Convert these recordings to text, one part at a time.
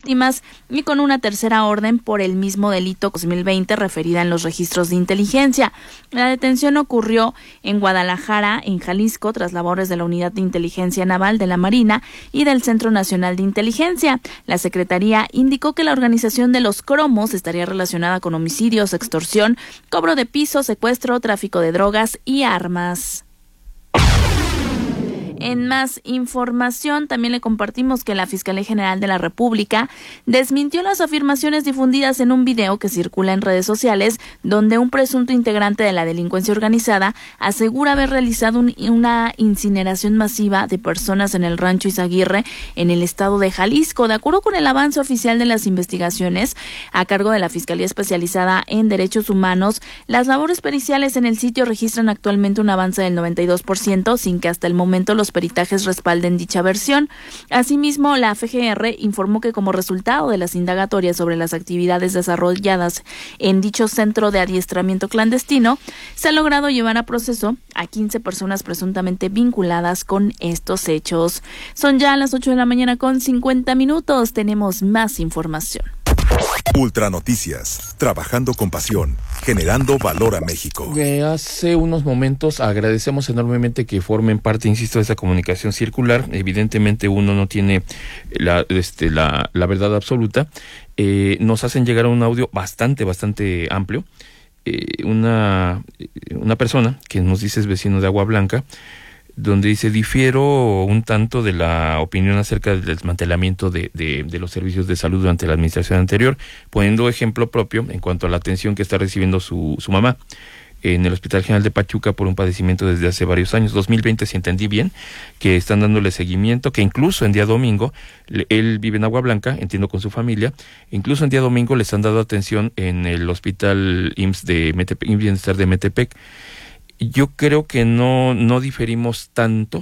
víctimas y con una tercera orden por el mismo delito 2020 referida en los registros de inteligencia. La detención ocurrió en Guadalajara, en Jalisco, tras labores de la Unidad de Inteligencia Naval de la Marina y del Centro Nacional de Inteligencia. La Secretaría indicó que la organización de los cromos estaría relacionada con homicidios, extorsión, cobro de piso, secuestro, tráfico de drogas y armas. En más información, también le compartimos que la Fiscalía General de la República desmintió las afirmaciones difundidas en un video que circula en redes sociales, donde un presunto integrante de la delincuencia organizada asegura haber realizado una incineración masiva de personas en el rancho Izaguirre, en el estado de Jalisco. De acuerdo con el avance oficial de las investigaciones a cargo de la Fiscalía Especializada en Derechos Humanos, las labores periciales en el sitio registran actualmente un avance del 92%, sin que hasta el momento los peritajes respalden dicha versión. Asimismo, la FGR informó que como resultado de las indagatorias sobre las actividades desarrolladas en dicho centro de adiestramiento clandestino, se ha logrado llevar a proceso a 15 personas presuntamente vinculadas con estos hechos. Son ya las 8 de la mañana con 50 minutos. Tenemos más información. Ultranoticias, trabajando con pasión, generando valor a México. Hace unos momentos agradecemos enormemente que formen parte, insisto, de esta comunicación circular. Evidentemente uno no tiene la verdad absoluta. Nos hacen llegar a un audio bastante amplio. Una persona que nos dice es vecino de Agua Blanca, donde dice: difiero un tanto de la opinión acerca del desmantelamiento de los servicios de salud durante la administración anterior, poniendo ejemplo propio en cuanto a la atención que está recibiendo su mamá en el Hospital General de Pachuca por un padecimiento desde hace varios años. 2020, si entendí bien, que están dándole seguimiento, que incluso en día domingo, él vive en Agua Blanca, entiendo, con su familia, incluso en día domingo les han dado atención en el Hospital IMSS de Metepec, Bienestar de Metepec. Yo creo que no diferimos tanto,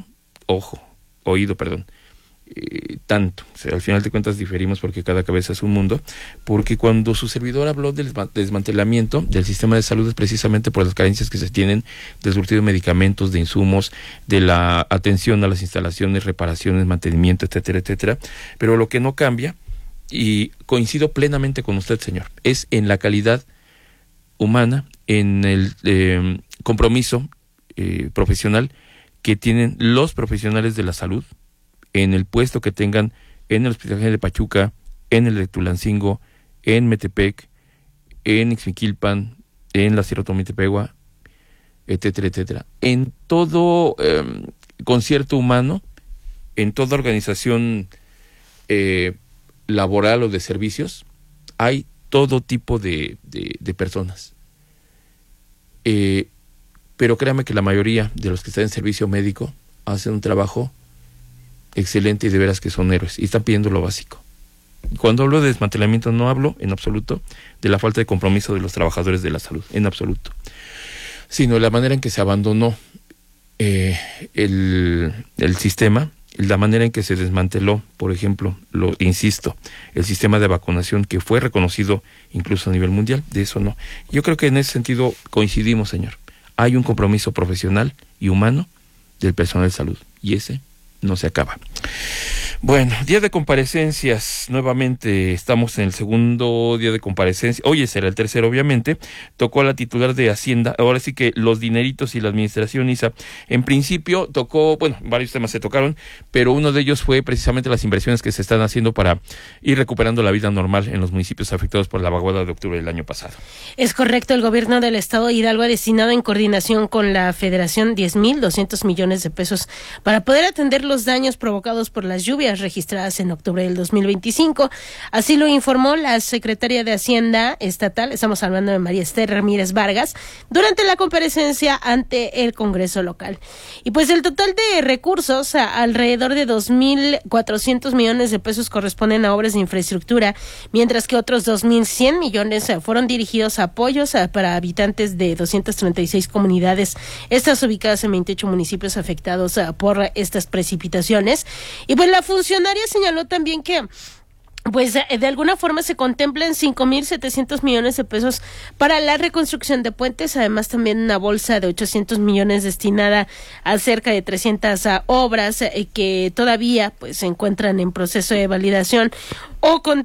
tanto. O sea, al final de cuentas diferimos porque cada cabeza es un mundo, porque cuando su servidor habló del desmantelamiento del sistema de salud es precisamente por las carencias que se tienen del surtido de medicamentos, de insumos, de la atención a las instalaciones, reparaciones, mantenimiento, etcétera. Pero lo que no cambia, y coincido plenamente con usted, señor, es en la calidad humana, en el compromiso profesional que tienen los profesionales de la salud, en el puesto que tengan en el Hospital General de Pachuca, en el de Tulancingo, en Metepec, en Ixmiquilpan, en la Sierra Tomitepegua, etcétera. En todo concierto humano, en toda organización laboral o de servicios, hay todo tipo de personas. Pero créame que la mayoría de los que están en servicio médico hacen un trabajo excelente y de veras que son héroes y están pidiendo lo básico. Cuando hablo de desmantelamiento no hablo en absoluto de la falta de compromiso de los trabajadores de la salud, en absoluto, sino de la manera en que se abandonó el sistema, la manera en que se desmanteló, por ejemplo, insisto, el sistema de vacunación que fue reconocido incluso a nivel mundial. De eso no. Yo creo que en ese sentido coincidimos, señor. Hay un compromiso profesional y humano del personal de salud y ese no se acaba. Bueno, día de comparecencias, nuevamente estamos en el segundo día de comparecencia. Hoy será el tercero, obviamente. Tocó a la titular de Hacienda, ahora sí que los dineritos y la administración, Isa. En principio tocó, varios temas se tocaron, pero uno de ellos fue precisamente las inversiones que se están haciendo para ir recuperando la vida normal en los municipios afectados por la vaguada de octubre del año pasado. Es correcto, el gobierno del estado de Hidalgo ha destinado en coordinación con la Federación 10,200 millones de pesos para poder atender los daños provocados por las lluvias registradas en octubre del 2025. Así lo informó la secretaria de Hacienda Estatal, estamos hablando de María Esther Ramírez Vargas, durante la comparecencia ante el Congreso local. Y pues el total de recursos, alrededor de 2,400 millones de pesos, corresponden a obras de infraestructura, mientras que otros 2,100 millones fueron dirigidos a apoyos para habitantes de 236 comunidades, estas ubicadas en 28 municipios afectados por estas precipitaciones. Y pues la funcionaria señaló también que de alguna forma se contemplan 5,700 millones de pesos para la reconstrucción de puentes, además también una bolsa de 800 millones destinada a cerca de 300 obras que todavía se encuentran en proceso de validación o